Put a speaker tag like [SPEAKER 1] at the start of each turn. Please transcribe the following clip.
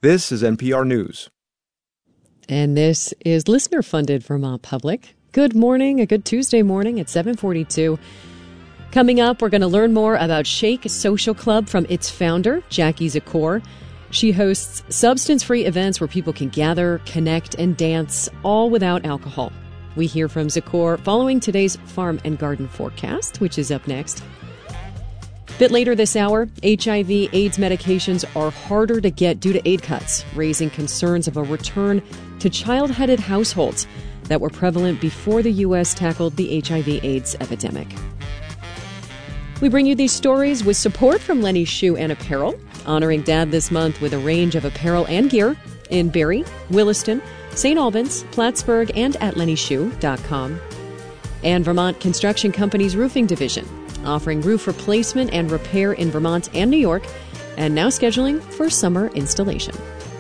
[SPEAKER 1] This is NPR News.
[SPEAKER 2] And this is listener-funded Vermont Public. Good morning, a good Tuesday morning at 7:42. Coming up, we're going to learn more about Shake Social Club from its founder, Jackie Zakor. She hosts substance-free events where people can gather, connect, and dance, all without alcohol. We hear from Zakor following today's farm and garden forecast, which is up next. A bit later this hour, HIV/AIDS medications are harder to get due to aid cuts, raising concerns of a return to child-headed households that were prevalent before the U.S. tackled the HIV/AIDS epidemic. We bring you these stories with support from Lenny Shoe and Apparel, honoring Dad this month with a range of apparel and gear in Barrie, Williston, St. Albans, Plattsburgh, and at lennyshoe.com. And Vermont Construction Company's roofing division, offering roof replacement and repair in Vermont and New York, and now scheduling for summer installation.